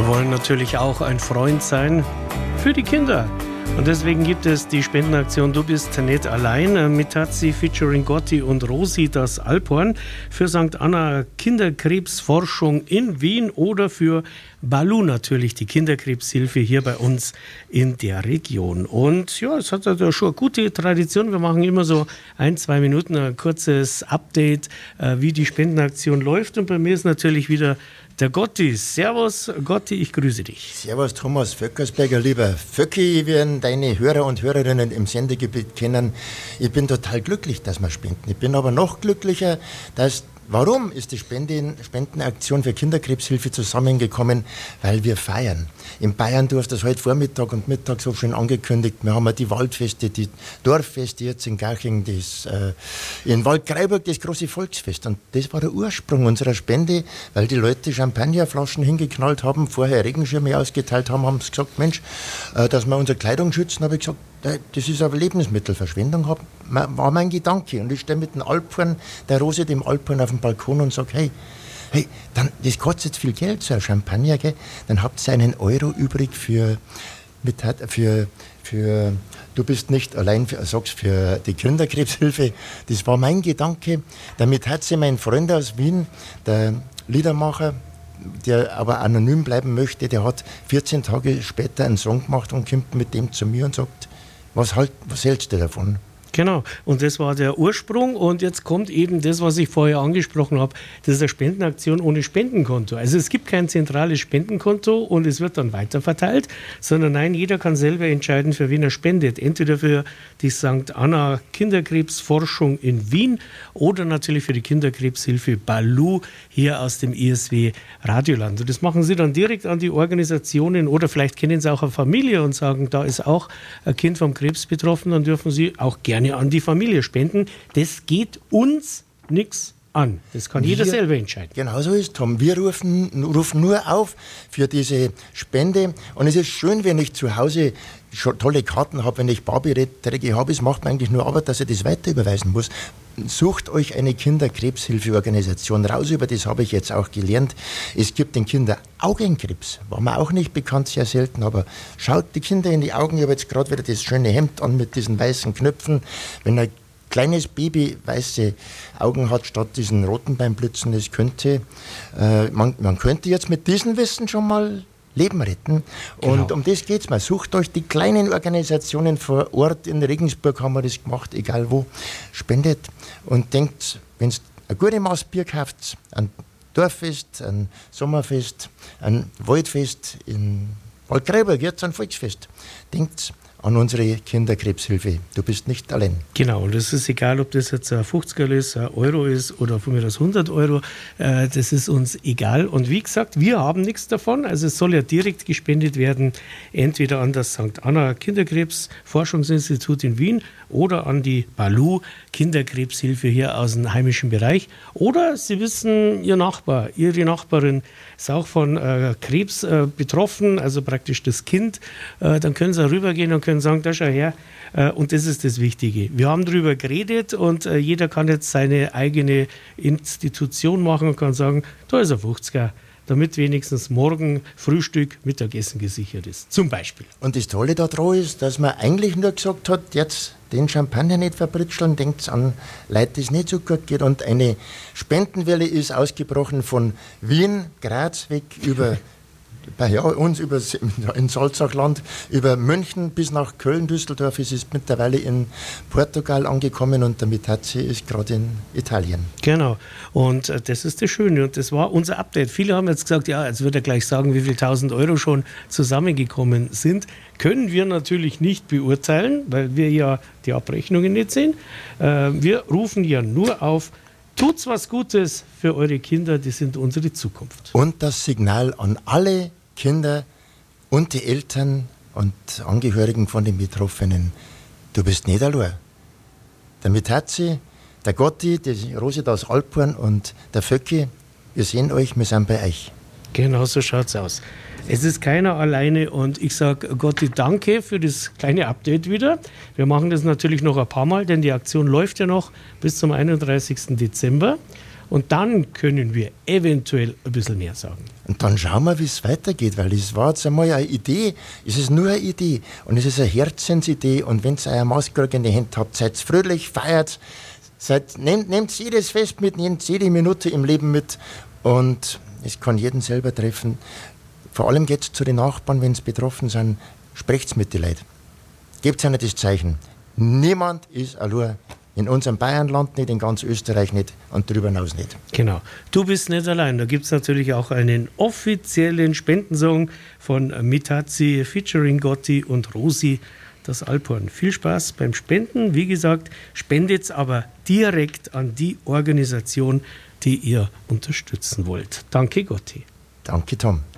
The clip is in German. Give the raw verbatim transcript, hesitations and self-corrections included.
wollen natürlich auch ein Freund sein für die Kinder. Und deswegen gibt es die Spendenaktion Du bist nicht allein mit Tazzi featuring Gotti und Rosi das Alphorn für Sankt Anna Kinderkrebsforschung in Wien oder für Balu natürlich, die Kinderkrebshilfe hier bei uns in der Region. Und ja, es hat ja schon eine gute Tradition. Wir machen immer so ein, zwei Minuten ein kurzes Update, wie die Spendenaktion läuft. Und bei mir ist natürlich wieder der Gotti. Servus Gotti, ich grüße dich. Servus Thomas Vöckersberger, lieber Vöcki, wie deine Hörer und Hörerinnen im Sendegebiet kennen. Ich bin total glücklich, dass wir spenden. Ich bin aber noch glücklicher, dass Warum ist die Spenden, Spendenaktion für Kinderkrebshilfe zusammengekommen? Weil wir feiern. In Bayern, du hast das heute Vormittag und Mittag so schön angekündigt, wir haben ja die Waldfeste, die Dorffeste jetzt in Garching, das, äh, in Waldkraiburg das große Volksfest. Und das war der Ursprung unserer Spende, weil die Leute Champagnerflaschen hingeknallt haben, vorher Regenschirme ausgeteilt haben, haben sie gesagt, Mensch, äh, dass wir unsere Kleidung schützen, habe ich gesagt, das ist aber Lebensmittelverschwendung, war mein Gedanke. Und ich stehe mit dem Alphorn, der Rose dem Alphorn auf dem Balkon und sage, hey, hey, dann, das kostet viel Geld, so ein Champagner, gell? Dann habt ihr einen Euro übrig für, mit, für, für, du bist nicht allein, für, sag's, für die Kinderkrebshilfe. Das war mein Gedanke. Damit hat sie mein Freund aus Wien, der Liedermacher, der aber anonym bleiben möchte, der hat vierzehn Tage später einen Song gemacht und kommt mit dem zu mir und sagt, was, halt, was hältst du davon? Genau, und das war der Ursprung und jetzt kommt eben das, was ich vorher angesprochen habe, das ist eine Spendenaktion ohne Spendenkonto. Also es gibt kein zentrales Spendenkonto und es wird dann weiterverteilt, sondern nein, jeder kann selber entscheiden, für wen er spendet. Entweder für die Sankt Anna Kinderkrebsforschung in Wien oder natürlich für die Kinderkrebshilfe Balu hier aus dem I S W Radioland. Und das machen sie dann direkt an die Organisationen oder vielleicht kennen sie auch eine Familie und sagen, da ist auch ein Kind vom Krebs betroffen, dann dürfen sie auch gerne an die Familie spenden. Das geht uns nichts an. Das kann jeder wir, selber entscheiden. Genau so ist, Tom. Wir rufen, rufen nur auf für diese Spende. Und es ist schön, wenn ich zu Hause schon tolle Karten habe, wenn ich Barbie-Träge habe. Es macht mir eigentlich nur Arbeit, dass ich das weiter überweisen muss. Sucht euch eine Kinderkrebshilfeorganisation raus, über das habe ich jetzt auch gelernt. Es gibt den Kinderaugenkrebs, war mir auch nicht bekannt, sehr selten, aber schaut die Kinder in die Augen. Ich habe jetzt gerade wieder das schöne Hemd an mit diesen weißen Knöpfen. Wenn ein kleines Baby weiße Augen hat statt diesen roten beim Blitzen, das könnte, äh, man, man könnte jetzt mit diesem Wissen schon mal Leben retten. Und genau. Um das geht es mal. Sucht euch die kleinen Organisationen vor Ort. In Regensburg haben wir das gemacht, egal wo. Spendet und denkt, wenn es ein gutes Maß Bier kauft, ein Dorffest, ein Sommerfest, ein Waldfest in Waldkraiburg, jetzt ein Volksfest, denkt an unsere Kinderkrebshilfe. Du bist nicht allein. Genau, und es ist egal, ob das jetzt ein fünfziger ist, ein Euro ist oder von mir das hundert Euro, äh, das ist uns egal. Und wie gesagt, wir haben nichts davon, also es soll ja direkt gespendet werden, entweder an das Sankt Anna Kinderkrebsforschungsinstitut in Wien oder an die Balu Kinderkrebshilfe hier aus dem heimischen Bereich. Oder Sie wissen, Ihr Nachbar, Ihre Nachbarin ist auch von äh, Krebs äh, betroffen, also praktisch das Kind, äh, dann können Sie rübergehen und können sagen, da schau her, äh, und das ist das Wichtige. Wir haben darüber geredet und äh, jeder kann jetzt seine eigene Institution machen und kann sagen, da ist ein fünfziger, damit wenigstens morgen Frühstück, Mittagessen gesichert ist, zum Beispiel. Und das Tolle daran ist, dass man eigentlich nur gesagt hat, jetzt den Champagner nicht verbritscheln, denkt an Leute, die es nicht so gut geht. Und eine Spendenwelle ist ausgebrochen von Wien, Graz weg über bei ja, uns über, in Salzachland, über München bis nach Köln, Düsseldorf. Es ist mittlerweile in Portugal angekommen und damit hat sie ist gerade in Italien. Genau. Und äh, das ist das Schöne. Und das war unser Update. Viele haben jetzt gesagt, ja, jetzt wird er gleich sagen, wie viele tausend Euro schon zusammengekommen sind. Können wir natürlich nicht beurteilen, weil wir ja die Abrechnungen nicht sehen. Äh, wir rufen ja nur auf, tut's was Gutes für eure Kinder, die sind unsere Zukunft. Und das Signal an alle Kinder und die Eltern und Angehörigen von den Betroffenen, du bist nicht allein. Damit hat sie, der Gotti, die Rose aus Alphorn und der Vöcki, wir sehen euch, wir sind bei euch. Genau so schaut's aus. Es ist keiner alleine und ich sage Gotti danke für das kleine Update wieder. Wir machen das natürlich noch ein paar Mal, denn die Aktion läuft ja noch bis zum einunddreißigsten Dezember. Und dann können wir eventuell ein bisschen mehr sagen. Und dann schauen wir, wie es weitergeht, weil es war jetzt einmal eine Idee, es ist nur eine Idee und es ist eine Herzensidee und wenn ihr euer Maßkrug in die Hand habt, seid fröhlich, feiert, seid, nehmt, nehmt jedes Fest mit, nehmt jede Minute im Leben mit und es kann jeden selber treffen. Vor allem geht es zu den Nachbarn, wenn sie betroffen sind, sprecht's mit den Leuten. Gebt ihnen das Zeichen. Niemand ist allein. In unserem Bayernland nicht, in ganz Österreich nicht und darüber hinaus nicht. Genau. Du bist nicht allein. Da gibt es natürlich auch einen offiziellen Spendensong von Mitazi featuring Gotti und Rosi, das Alphorn. Viel Spaß beim Spenden. Wie gesagt, spendet aber direkt an die Organisation, die ihr unterstützen wollt. Danke, Gotti. Danke, Tom.